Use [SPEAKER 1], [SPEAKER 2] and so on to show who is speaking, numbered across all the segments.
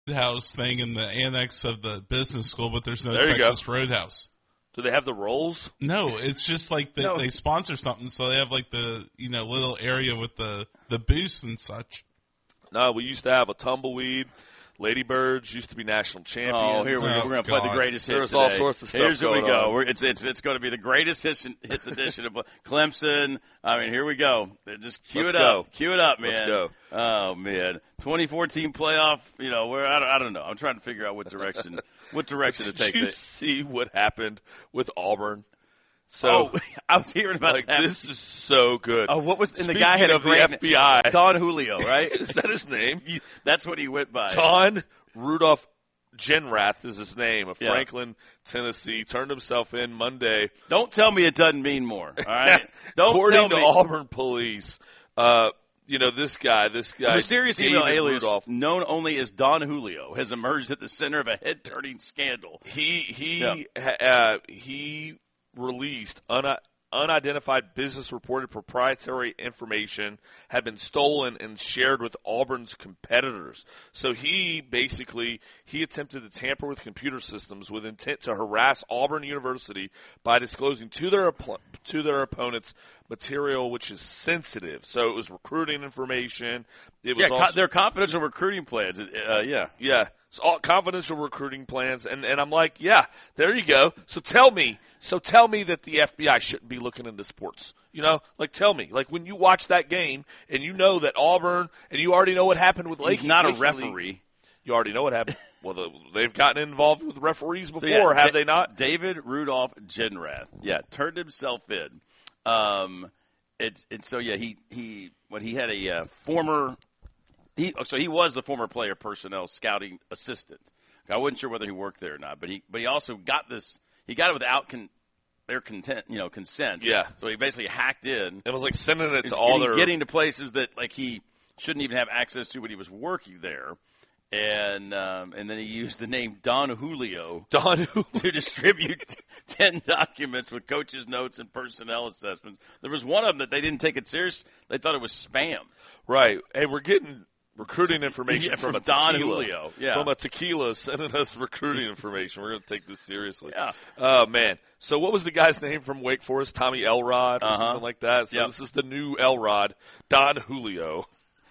[SPEAKER 1] Roadhouse thing in the annex of the business school, but there's no
[SPEAKER 2] There you
[SPEAKER 1] Texas Roadhouse.
[SPEAKER 2] Do they have the rolls?
[SPEAKER 1] No, it's just like they sponsor something, so they have like the little area with the booths and such.
[SPEAKER 2] No, we used to have a tumbleweed. Ladybirds used to be national champions.
[SPEAKER 3] Oh, here we go. We're going to play the greatest hits.
[SPEAKER 2] There's
[SPEAKER 3] today.
[SPEAKER 2] all sorts of stuff.
[SPEAKER 3] Here's what we
[SPEAKER 2] going
[SPEAKER 3] go.
[SPEAKER 2] on.
[SPEAKER 3] It's going to be the greatest hits edition of Clemson. I mean, here we go. Just cue it up. Cue it up, man.
[SPEAKER 2] Let's go.
[SPEAKER 3] Oh man, 2014 playoff. Where I don't know. I'm trying to figure out what direction to take.
[SPEAKER 2] Did you see what happened with Auburn?
[SPEAKER 3] So I was hearing about that.
[SPEAKER 2] This is so good.
[SPEAKER 3] Oh, what was? And
[SPEAKER 2] Speaking
[SPEAKER 3] the guy had a
[SPEAKER 2] of
[SPEAKER 3] great
[SPEAKER 2] the FBI.
[SPEAKER 3] Don Julio, right?
[SPEAKER 2] Is that his name?
[SPEAKER 3] That's what he went by.
[SPEAKER 2] Don Rudolph Genrath is his name, of Franklin, Tennessee. Turned himself in Monday.
[SPEAKER 3] Don't tell me it doesn't mean more. All right. Don't
[SPEAKER 2] According
[SPEAKER 3] tell
[SPEAKER 2] to
[SPEAKER 3] me.
[SPEAKER 2] Auburn police, this guy,
[SPEAKER 3] The mysterious email
[SPEAKER 2] David
[SPEAKER 3] alias,
[SPEAKER 2] Rudolph,
[SPEAKER 3] known only as Don Julio, has emerged at the center of a head-turning scandal.
[SPEAKER 2] He released unidentified business reported proprietary information had been stolen and shared with Auburn's competitors. So he attempted to tamper with computer systems with intent to harass Auburn University by disclosing to their opponents material which is sensitive. So it was recruiting information. It was also,
[SPEAKER 3] their confidential recruiting plans.
[SPEAKER 2] Yeah. It's all confidential recruiting plans, and I'm like, yeah, there you go. So tell me that the FBI shouldn't be looking into sports. Tell me. Like, when you watch that game and you know that Auburn, and you already know what happened with Lake.
[SPEAKER 3] He's not a referee.
[SPEAKER 2] You already know what happened. Well, they've gotten involved with referees before, have they not?
[SPEAKER 3] David Rudolph Genrath, turned himself in. He had a former. He was the former player personnel scouting assistant. I wasn't sure whether he worked there or not, but he also got this. He got it without their consent.
[SPEAKER 2] Yeah.
[SPEAKER 3] So he basically hacked in.
[SPEAKER 2] It was like sending it to all their
[SPEAKER 3] getting to places that he shouldn't even have access to when he was working there. And then he used the name Don Julio to distribute 10 documents with coaches' notes and personnel assessments. There was one of them that they didn't take it serious. They thought it was spam.
[SPEAKER 2] Right. Hey, we're getting recruiting information from a
[SPEAKER 3] Don
[SPEAKER 2] tequila.
[SPEAKER 3] Julio.
[SPEAKER 2] From a tequila sending us recruiting information. We're going to take this seriously.
[SPEAKER 3] Yeah.
[SPEAKER 2] Oh, man. So what was the guy's name from Wake Forest? Tommy Elrod or something like that? So This is the new Elrod, Don Julio.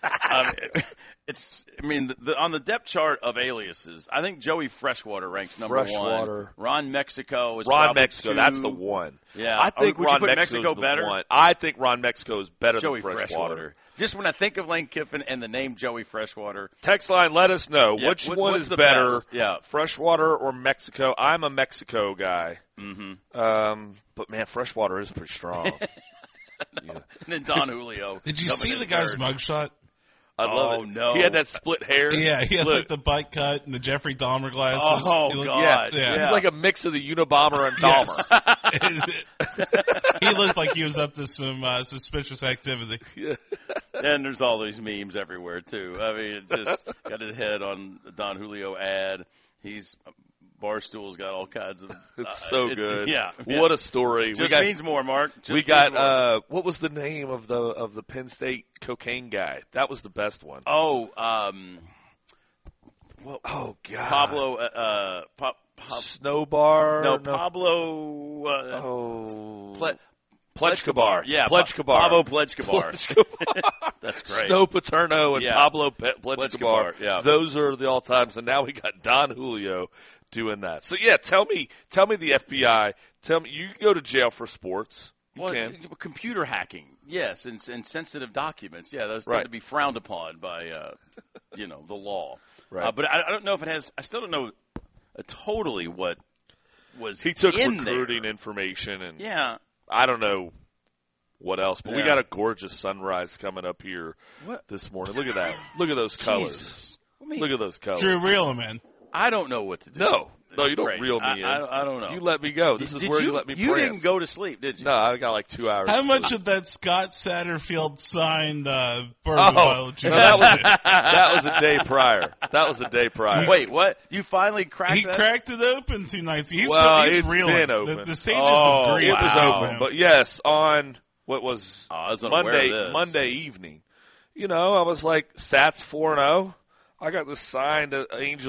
[SPEAKER 3] On the depth chart of aliases, I think Joey Freshwater ranks number one. Ron Mexico is probably
[SPEAKER 2] Mexico,
[SPEAKER 3] two.
[SPEAKER 2] that's the one.
[SPEAKER 3] Yeah,
[SPEAKER 2] I think Ron
[SPEAKER 3] Mexico
[SPEAKER 2] better. One. I think Ron Mexico is better
[SPEAKER 3] Joey
[SPEAKER 2] than Freshwater.
[SPEAKER 3] Just when I think of Lane Kiffin and the name Joey Freshwater.
[SPEAKER 2] Text line, let us know which one is better,
[SPEAKER 3] best? Yeah.
[SPEAKER 2] Freshwater or Mexico. I'm a Mexico guy.
[SPEAKER 3] Mm-hmm.
[SPEAKER 2] But man, Freshwater is pretty strong.
[SPEAKER 3] And then Don Julio.
[SPEAKER 1] Did you see the guy's mugshot?
[SPEAKER 2] I love it.
[SPEAKER 3] No.
[SPEAKER 2] He had that split hair.
[SPEAKER 1] Yeah, he had like the bite cut and the Jeffrey Dahmer glasses.
[SPEAKER 3] Oh, God.
[SPEAKER 2] Yeah. He's like a mix of the Unabomber and Dahmer.
[SPEAKER 1] He looked like he was up to some suspicious activity.
[SPEAKER 2] Yeah.
[SPEAKER 3] And there's all these memes everywhere, too. I mean, it just got his head on the Don Julio ad. Barstool's got all kinds of.
[SPEAKER 2] It's so good.
[SPEAKER 3] Yeah.
[SPEAKER 2] What a story.
[SPEAKER 3] Just means more, Mark.
[SPEAKER 2] We got. What was the name of the Penn State cocaine guy? That was the best one.
[SPEAKER 3] Oh,
[SPEAKER 2] God.
[SPEAKER 3] Pablo.
[SPEAKER 2] Snowbar.
[SPEAKER 3] No, Pablo.
[SPEAKER 2] Plechkabar.
[SPEAKER 3] Yeah,
[SPEAKER 2] Plechkabar.
[SPEAKER 3] Pablo Plechkabar. That's great.
[SPEAKER 2] Snow Paterno and Pablo Plechkabar.
[SPEAKER 3] Yeah.
[SPEAKER 2] Those are the all-times, and now we got Don Julio doing that. So, yeah, tell me the FBI. Tell me, you go to jail for sports. You can.
[SPEAKER 3] Computer hacking, yes, and sensitive documents. Yeah, those tend to be frowned upon by, the law.
[SPEAKER 2] Right.
[SPEAKER 3] But I don't know if it has – I still don't know totally what was
[SPEAKER 2] He took
[SPEAKER 3] in
[SPEAKER 2] recruiting
[SPEAKER 3] there.
[SPEAKER 2] information and
[SPEAKER 3] –
[SPEAKER 2] I don't know what else, but we got a gorgeous sunrise coming up here this morning. Look at that. Look at those colors. Look at those colors.
[SPEAKER 1] Drew, reel him in.
[SPEAKER 3] I don't know what to do.
[SPEAKER 2] No, you don't reel me in.
[SPEAKER 3] I don't know.
[SPEAKER 2] You let me go. This is where you let me
[SPEAKER 3] You
[SPEAKER 2] prance.
[SPEAKER 3] didn't go to sleep, did you?
[SPEAKER 2] No, I got like 2 hours.
[SPEAKER 1] How much of that Scott Satterfield signed bourbon bottle?
[SPEAKER 2] That was a day prior.
[SPEAKER 3] Wait, what? You finally cracked
[SPEAKER 1] He
[SPEAKER 3] that?
[SPEAKER 1] cracked it open 2 nights. He's
[SPEAKER 2] it's
[SPEAKER 1] reeling.
[SPEAKER 2] been open.
[SPEAKER 1] The stages agree.
[SPEAKER 2] It was open. But yes, on what was
[SPEAKER 3] I was unaware of this.
[SPEAKER 2] Monday evening, I was like, Sats 4-0. I got this signed Angels